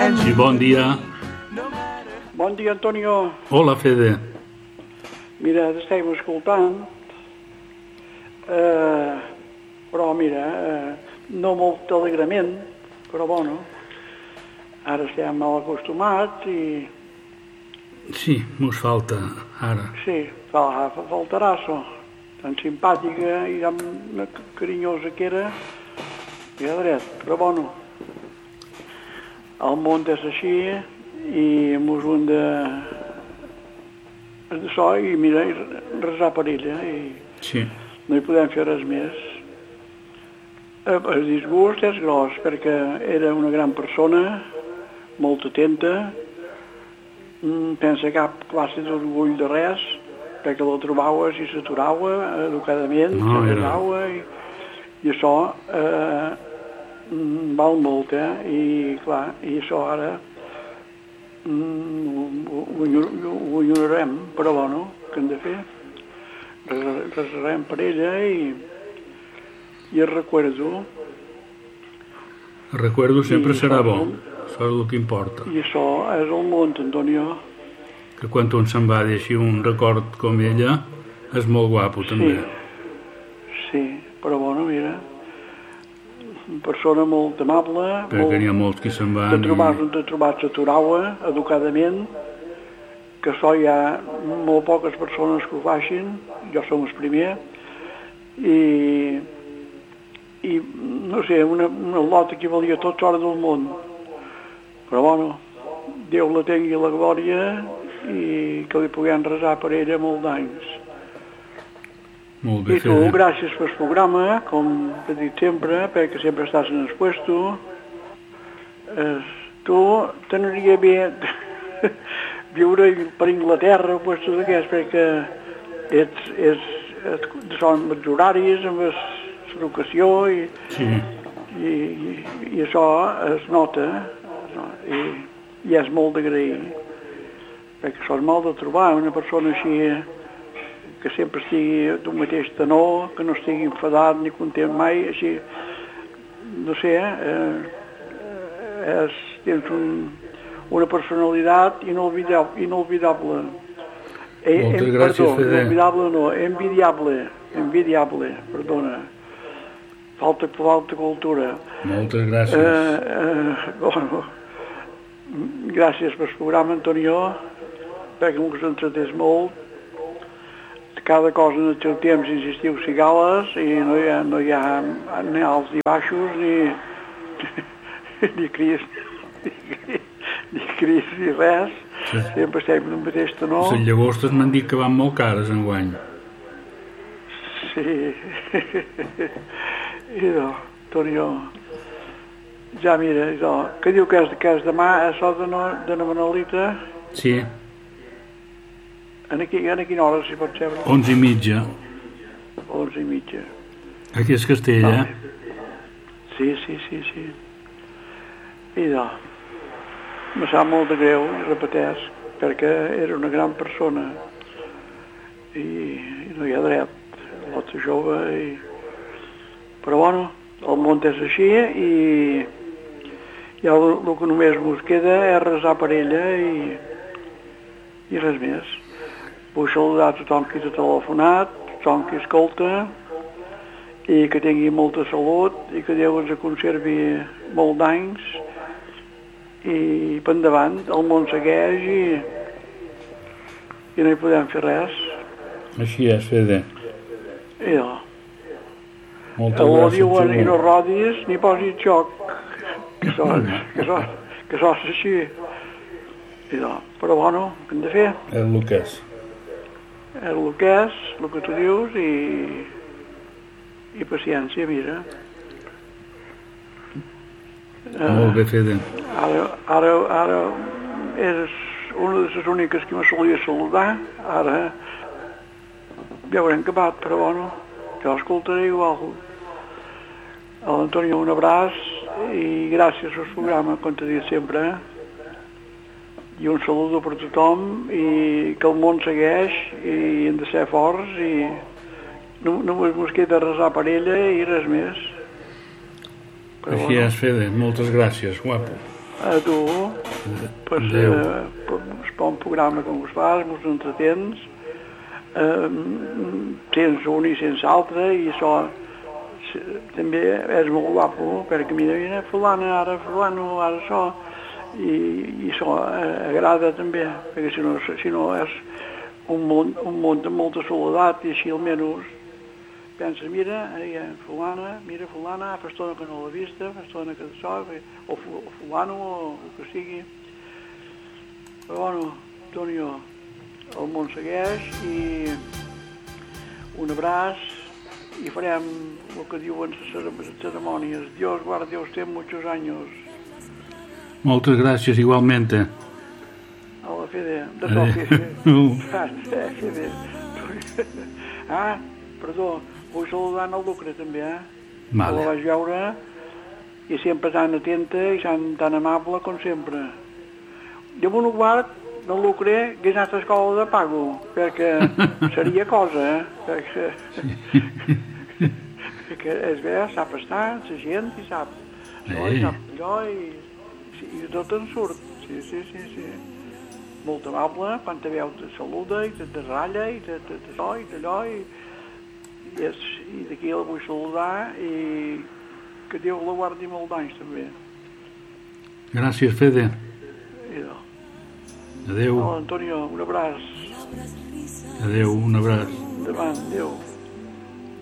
Sí, bon dia. Bon dia, Antonio. Hola, Fede. Mira, t'estem escoltant, però mira, no molt alegrament, però bueno, ara estem mal acostumats i Sí, mos falta, ara. sí, faltarà això. Tan simpàtica i tan carinyosa que era, i a dret, però bueno, el món és així i mos ho hem d'això i mira, i resar per ella i Sí. no hi podem fer res més. El disgust és gros perquè era una gran persona, molt atenta, sense cap classe d'orgull de res, perquè la trobava si s'aturava educadament, No, era... s'agradaua i això val molt, i clar, i això ara ho ignorarem, però bueno, què hem de fer? Resarem per ella i el recuerdo. El recuerdo sempre I serà això bo, això és el que importa. I això és el món, Antonio. Que quan un se'n va deixar un record com ella, és molt guapo, també. Sí, però bueno, mira, una persona molt amable, Perquè n'hi ha molts que se'n van de trobar s'aturava educadament, que això hi ha molt poques persones que ho facin, jo som el primer, i no sé, una lota que valia tot l'hora del món. Però bueno, Déu la tingui la glòria i que li puguem resar per ella molt d'anys. molt bé I tu, fet. gràcies pel programa, com he dit sempre, perquè sempre estàs en el puesto. Tu t'aniria bé viure per Inglaterra, puesto d'aquests, perquè són els horaris, amb l'educació Sí, i això es nota i és molt d'agrair, perquè això és molt de trobar una persona així que sempre estigui d'un mateix tenor, que no estigui enfadat ni content mai, així, no sé, tens una personalitat inolvidable. Moltes gràcies, perdó, Fede. inolvidable no, envidiable, perdona. Falta cultura. moltes gràcies. Bueno, gràcies pel programa, Antonio, perquè ens entretens molt. Cada cosa en el seu temps insistiu cigales i no hi ha ni alts ni baixos ni cris ni res. Sí. Sempre estem en el mateix tenor. Les llagostes m'han dit que van molt cares enguany. Sí. I Antonio, ja mira, què diu que és demà, això de la Manolita? Sí, A quina hora, si pot ser? 11:30. 11:30. Aquí és Castella. Sí. I me sap molt de greu, repeteix, perquè era una gran persona i no hi ha dret, l'altre jove, però bueno, el món és així i ja el que només ens queda és resar per ella i res més. Vull saludar a tothom que t'ha telefonat, tothom que escolta i que tingui molta salut i que Déu ens conservi molt d'anys i per endavant el món segueix i no hi podem fer res. Així és, Fede. I Moltes ho gràcies. diuen i no Ximo. rodis ni posis joc, que això és així. Però bueno, què hem de fer? És el que és. És el que és, el que tu dius i paciència, mira. Molt bé, Fede. Ara és una de les úniques que me solia saludar. Ara ja haurem acabat, però bueno, jo escoltaré igual. A l'Antonio un abraç i gràcies al programa, com t'he dit sempre. I un saludo per tothom i que el món segueix i hem de ser forts i només ens queda resar per ella i res més. Així és, Fede. Moltes gràcies, guapo. A tu, pues, es fa un programa com us fas, mos entretens, tens un i sense altre, i això també és molt guapo, perquè mira, fulano ara això, i això agrada també, perquè si no és un món amb molta soledat, i així almenys penses, mira fulana, fa estona que no l'ha vista, fa estona que això, o fulano, o el que sigui. Però bueno, Antonio, el món segueix, i un abraç, i farem el que diuen les cerimònies. Dios guarde a usted muchos años. Moltes gràcies, igualmente. A la Fede, de Fede. Perdó, vull saludar el Lucre també, Vale. La vaig veure, i sempre tan atenta i tan amable com sempre. Jo m'ho guard del Lucre que és anat a escola de pago, perquè seria cosa, perquè es veu, sap estar, la gent, i sap allò, i tot en surt. Sí. Molt amable, quan te veu te saluda, i te ratlla, i d'allò, i d'aquí la vull saludar, i que Déu la guardi molt d'anys també. Gràcies, Fede. Adéu. Antonio, un abraç. Adéu, un abraç. Endavant, adéu.